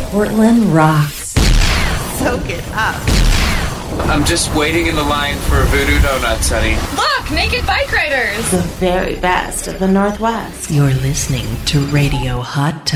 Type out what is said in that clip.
Portland rocks. Soak it up. I'm just waiting in the line for Voodoo Donuts, honey. Look, naked bike riders. The very best of the Northwest. You're listening to Radio Hot Tub.